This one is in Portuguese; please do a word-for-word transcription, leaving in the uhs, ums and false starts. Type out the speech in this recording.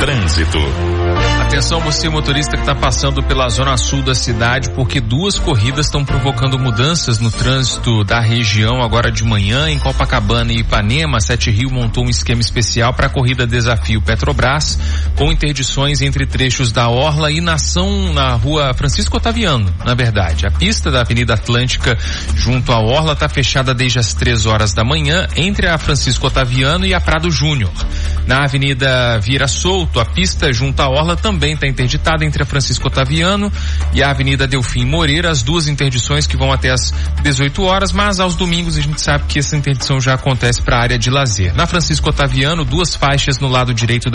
Trânsito. Atenção você motorista que está passando pela zona sul da cidade, porque duas corridas estão provocando mudanças no trânsito da região agora de manhã. Em Copacabana e Ipanema, a Sete Rio montou um esquema especial para a corrida Desafio Petrobras, com interdições entre trechos da Orla e Nação na rua Francisco Otaviano. Na verdade, a pista da Avenida Atlântica junto à Orla está fechada desde as três horas da manhã entre a Francisco Otaviano e a Prado Júnior. Na Avenida Vieira Souto, a pista junto à Orla também está interditada entre a Francisco Otaviano e a Avenida Delfim Moreira, as duas interdições que vão até as dezoito horas, mas aos domingos a gente sabe que essa interdição já acontece para a área de lazer. Na Francisco Otaviano, duas faixas no lado direito da